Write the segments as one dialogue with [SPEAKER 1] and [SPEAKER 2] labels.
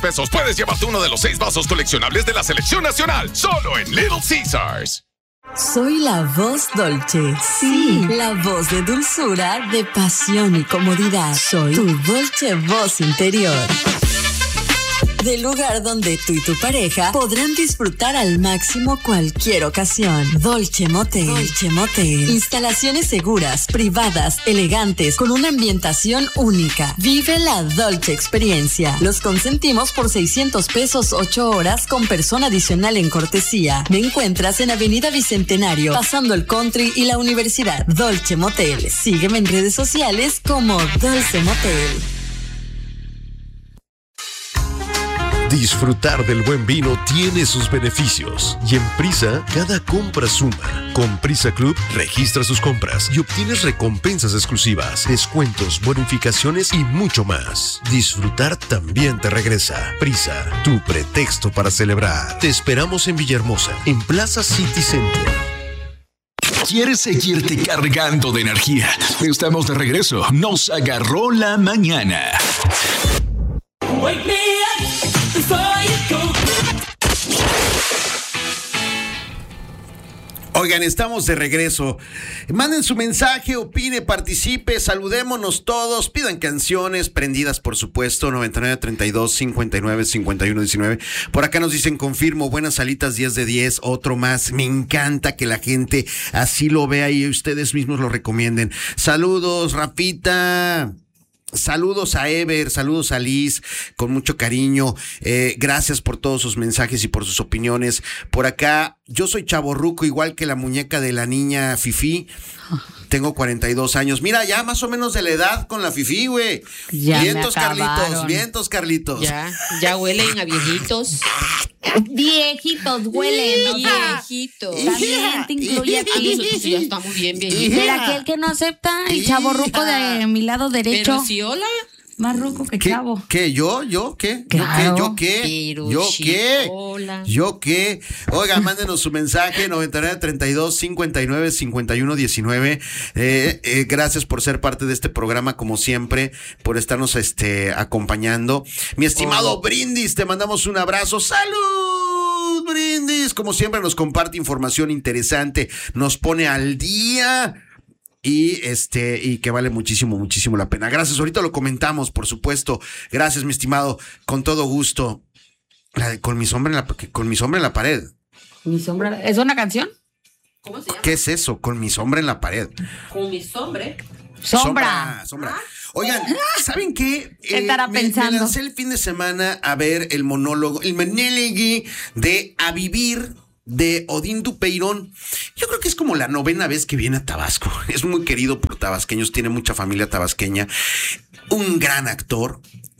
[SPEAKER 1] pesos puedes llevarte uno de los 6 vasos coleccionables de la selección nacional, solo en Little Caesars.
[SPEAKER 2] Soy la voz Dolce. Sí, la voz de dulzura, de pasión y comodidad. Soy tu Dolce voz interior. Del lugar donde tú y tu pareja podrán disfrutar al máximo cualquier ocasión. Dolce Motel. Dolce Motel. Instalaciones seguras, privadas, elegantes, con una ambientación única. Vive la Dolce experiencia. Los consentimos por 600 pesos 8 horas con persona adicional en cortesía. Me encuentras en Avenida Bicentenario, pasando el Country y la Universidad. Dolce Motel. Sígueme en redes sociales como Dolce Motel.
[SPEAKER 3] Disfrutar del buen vino tiene sus beneficios y en Prisa cada compra suma. Con Prisa Club registra sus compras y obtienes recompensas exclusivas, descuentos, bonificaciones y mucho más. Disfrutar también te regresa. Prisa, tu pretexto para celebrar. Te esperamos en Villahermosa, en Plaza City Center.
[SPEAKER 4] ¿Quieres seguirte cargando de energía? Estamos de regreso. Nos agarró la mañana.
[SPEAKER 5] Wake me up before you go.
[SPEAKER 6] Oigan, estamos de regreso. Manden su mensaje, opine, participe, saludémonos todos, pidan canciones prendidas, por supuesto, 9932-595119. Por acá nos dicen, confirmo, buenas salitas 10 de 10, otro más. Me encanta que la gente así lo vea y ustedes mismos lo recomienden. Saludos, Rafita. Saludos a Ever, saludos a Liz, con mucho cariño. Gracias por todos sus mensajes y por sus opiniones. Por acá, yo soy chavorruco, igual que la muñeca de la niña Fifi. Tengo 42 años. Mira, ya más o menos de la edad con la Fifi, güey. Vientos, Carlitos, vientos, Carlitos.
[SPEAKER 7] Ya huelen a viejitos.
[SPEAKER 8] Viejitos, huelen.
[SPEAKER 7] Viejitos.
[SPEAKER 8] También te incluye a ti.
[SPEAKER 7] Ya está muy bien, viejito.
[SPEAKER 8] Mira, aquel que no acepta, el chavo ruco de mi lado derecho.
[SPEAKER 7] Pero si hola.
[SPEAKER 8] Más ruco que chavo.
[SPEAKER 6] ¿Qué? ¿Yo? ¿Qué?
[SPEAKER 8] Claro.
[SPEAKER 6] ¿Yo qué? ¿Yo qué?
[SPEAKER 7] Hola.
[SPEAKER 6] ¿Yo qué? Oiga, mándenos su mensaje 9932-595119. Gracias por ser parte de este programa, como siempre, por estarnos acompañando. Mi estimado Brindis, te mandamos un abrazo. ¡Salud, Brindis! Como siempre nos comparte información interesante, nos pone al día. Y que vale muchísimo, muchísimo la pena. Gracias, ahorita lo comentamos, por supuesto. Gracias, mi estimado, con todo gusto. Con mi sombra en la pared.
[SPEAKER 8] Mi sombra, ¿es una canción?
[SPEAKER 7] ¿Cómo se llama?
[SPEAKER 6] ¿Qué es eso? Con mi sombra en la pared.
[SPEAKER 7] Con mi sombra.
[SPEAKER 8] Sombra.
[SPEAKER 6] Oigan, ¿saben qué?
[SPEAKER 8] ¿Qué estará pensando?
[SPEAKER 6] Me lancé el fin de semana a ver el monólogo de A Vivir, de Odín Dupeirón. Yo creo que es como la 9ª vez que viene a Tabasco. Es muy querido por tabasqueños, tiene mucha familia tabasqueña. Un gran actor.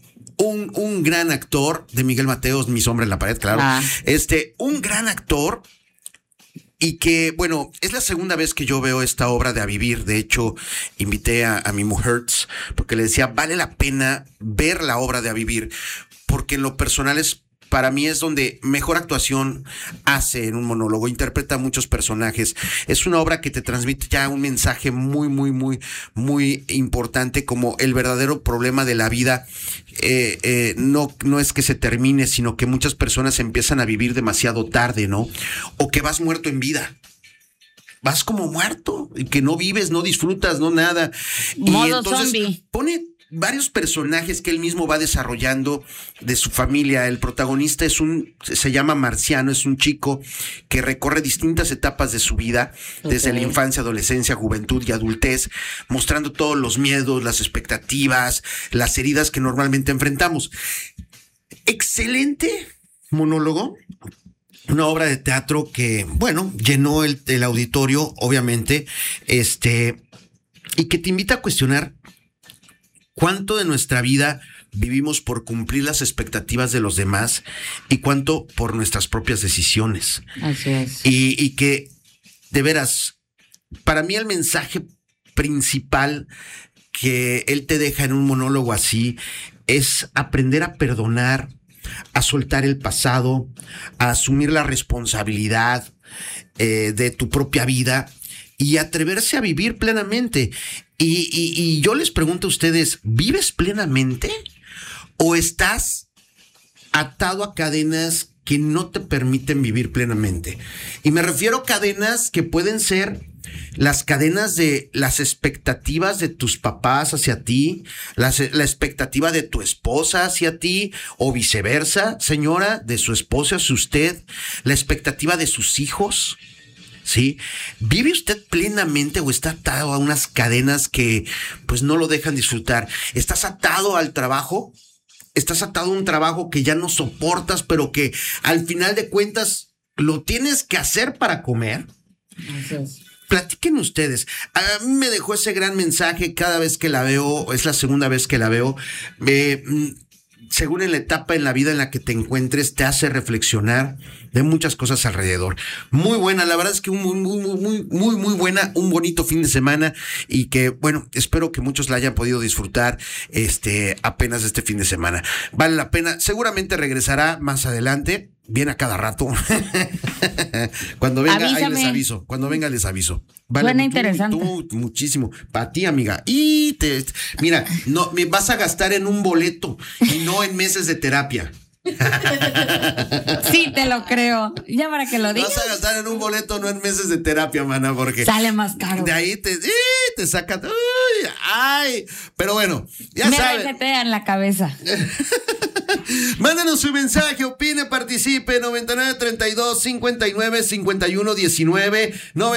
[SPEAKER 6] Un gran actor de Miguel Mateos, Mi sombra en la pared, claro. Un gran actor. Y que, bueno, es la segunda vez que yo veo esta obra de A Vivir. De hecho, invité a mi mujer porque le decía, vale la pena ver la obra de A Vivir, porque en lo personal para mí es donde mejor actuación hace en un monólogo, interpreta a muchos personajes. Es una obra que te transmite ya un mensaje muy, muy, muy, muy importante, como el verdadero problema de la vida no es que se termine, sino que muchas personas empiezan a vivir demasiado tarde, ¿no? O que vas muerto en vida. Vas como muerto, y que no vives, no disfrutas, no nada.
[SPEAKER 8] Modo
[SPEAKER 6] y entonces
[SPEAKER 8] zombie.
[SPEAKER 6] Pone varios personajes que él mismo va desarrollando de su familia. El protagonista se llama Marciano, es un chico que recorre distintas etapas de su vida, desde la infancia, adolescencia, juventud y adultez, mostrando todos los miedos, las expectativas, las heridas que normalmente enfrentamos. Excelente monólogo. Una obra de teatro que, bueno, llenó el auditorio, obviamente, y que te invita a cuestionar cuánto de nuestra vida vivimos por cumplir las expectativas de los demás y cuánto por nuestras propias decisiones.
[SPEAKER 8] Así es.
[SPEAKER 6] Y que, de veras, para mí el mensaje principal que él te deja en un monólogo así es aprender a perdonar, a soltar el pasado, a asumir la responsabilidad de tu propia vida y atreverse a vivir plenamente. Y yo les pregunto a ustedes, ¿vives plenamente o estás atado a cadenas que no te permiten vivir plenamente. Y me refiero a cadenas que pueden ser las cadenas de las expectativas de tus papás hacia ti, la expectativa de tu esposa hacia ti, o viceversa, señora, de su esposa hacia usted, la expectativa de sus hijos. ¿Sí? ¿Vive usted plenamente o está atado a unas cadenas que pues no lo dejan disfrutar? ¿Estás atado al trabajo? ¿Estás atado a un trabajo que ya no soportas, pero que al final de cuentas lo tienes que hacer para comer?
[SPEAKER 7] Así es.
[SPEAKER 6] Platiquen ustedes. A mí me dejó ese gran mensaje cada vez que la veo, es la segunda vez que la veo. Según en la etapa en la vida en la que te encuentres, te hace reflexionar de muchas cosas alrededor. Muy buena, la verdad es que muy buena, un bonito fin de semana y que, bueno, espero que muchos la hayan podido disfrutar apenas este fin de semana. Vale la pena, seguramente regresará más adelante. Viene a cada rato. Cuando venga,
[SPEAKER 8] Avísame.
[SPEAKER 6] ahí les aviso. Cuando venga, les aviso. Vale,
[SPEAKER 8] Suena interesante.
[SPEAKER 6] Muchísimo. Para ti, amiga. Mira, no, me vas a gastar en un boleto y no en meses de terapia.
[SPEAKER 8] Sí, te lo creo. Ya para que lo digas.
[SPEAKER 6] Vas a gastar en un boleto, no en meses de terapia, mana, porque
[SPEAKER 8] Sale más caro.
[SPEAKER 6] de ahí te sacan. Ay, pero bueno, ya
[SPEAKER 8] Me
[SPEAKER 6] saben.
[SPEAKER 8] resetea en la cabeza.
[SPEAKER 6] Mándanos su mensaje, opine, participe, 9932-595119,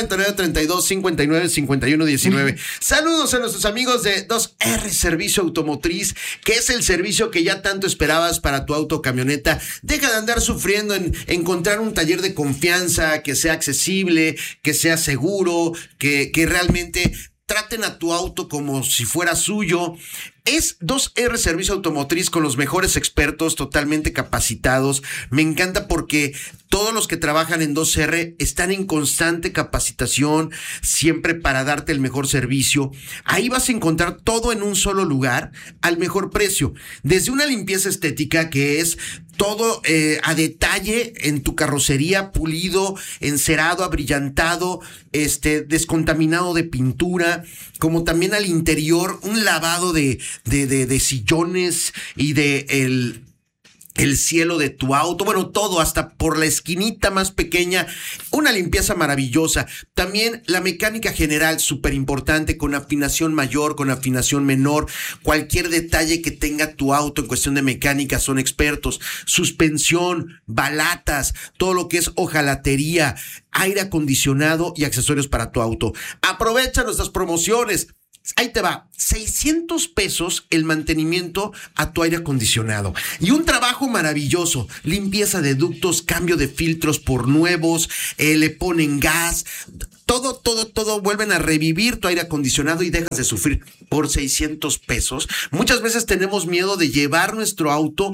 [SPEAKER 6] 9932-595119. Saludos a nuestros amigos de 2R Servicio Automotriz, que es el servicio que ya tanto esperabas para tu auto o camioneta. Deja de andar sufriendo en encontrar un taller de confianza, que sea accesible, que sea seguro, que realmente traten a tu auto como si fuera suyo. Es 2R Servicio Automotriz con los mejores expertos totalmente capacitados. Me encanta porque todos los que trabajan en 2R están en constante capacitación, siempre para darte el mejor servicio. Ahí vas a encontrar todo en un solo lugar, al mejor precio. Desde una limpieza estética, que es todo a detalle en tu carrocería, pulido, encerado, abrillantado, descontaminado de pintura, como también al interior, un lavado de sillones y de el cielo de tu auto, bueno, todo, hasta por la esquinita más pequeña, una limpieza maravillosa. También la mecánica general, súper importante, con afinación mayor, con afinación menor, cualquier detalle que tenga tu auto en cuestión de mecánica son expertos. Suspensión, balatas, todo lo que es hojalatería, aire acondicionado y accesorios para tu auto. Aprovecha nuestras promociones. Ahí te va, 600 pesos el mantenimiento a tu aire acondicionado y un trabajo maravilloso, limpieza de ductos, cambio de filtros por nuevos, le ponen gas, todo, vuelven a revivir tu aire acondicionado y dejas de sufrir por 600 pesos. Muchas veces tenemos miedo de llevar nuestro auto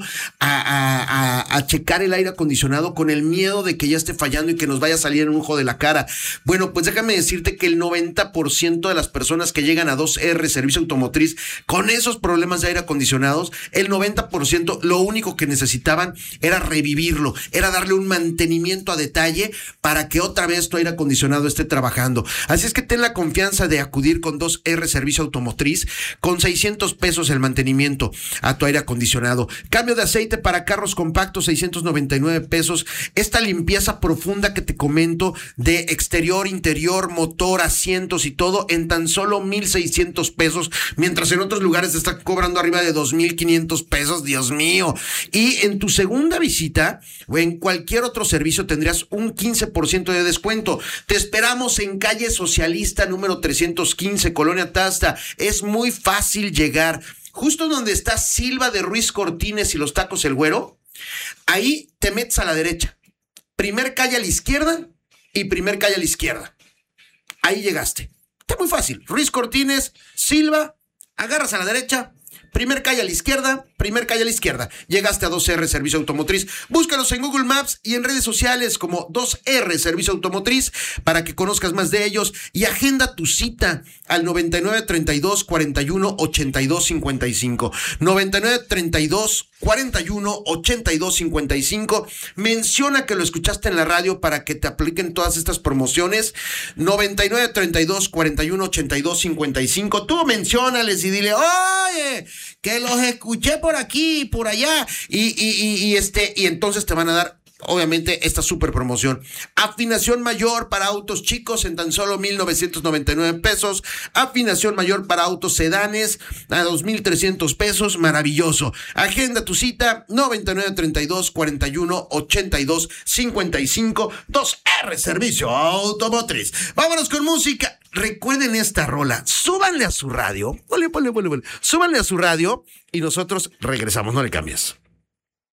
[SPEAKER 6] a checar el aire acondicionado con el miedo de que ya esté fallando y que nos vaya a salir en un ojo de la cara. Bueno, pues déjame decirte que el 90% de las personas que llegan a 2R Servicio Automotriz con esos problemas de aire acondicionados, el 90% lo único que necesitaban era revivirlo, era darle un mantenimiento a detalle para que otra vez tu aire acondicionado esté trabajando. Así es que ten la confianza de acudir con 2R Servicio Automotriz con 600 pesos el mantenimiento a tu aire acondicionado. Cambio de aceite para carros compactos, 699 pesos. Esta limpieza profunda que te comento de exterior, interior, motor, asientos y todo en tan solo 1,600 pesos, mientras en otros lugares te están cobrando arriba de 2,500 pesos. Dios mío. Y en tu segunda visita o en cualquier otro servicio tendrías un 15% de descuento. Te esperamos en calle Socialista número 315, Colonia Tasta. Es muy fácil llegar. Justo donde está Silva de Ruiz Cortines y los Tacos El Güero, ahí te metes a la derecha. Primer calle a la izquierda y primer calle a la izquierda. Ahí llegaste. Está muy fácil. Ruiz Cortines, Silva, agarras a la derecha, primer calle a la izquierda, primer calle a la izquierda. Llegaste a 2R Servicio Automotriz. Búscalos en Google Maps y en redes sociales como 2R Servicio Automotriz para que conozcas más de ellos y agenda tu cita al 99 32 41 82 55. 99 32 41 82 55. Menciona que lo escuchaste en la radio para que te apliquen todas estas promociones. 99 32 41 82 55. Tú menciónales y dile: oye, que los escuché por aquí y por allá, y entonces te van a dar obviamente esta super promoción. Afinación mayor para autos chicos en tan solo 1,999 pesos. Afinación mayor para autos sedanes a 2,300 pesos. Maravilloso. Agenda tu cita 9932-4182-55. 2R Servicio Automotriz. Vámonos con música. Recuerden esta rola. Súbanle a su radio. Súbanle a su radio y nosotros regresamos. No le cambies.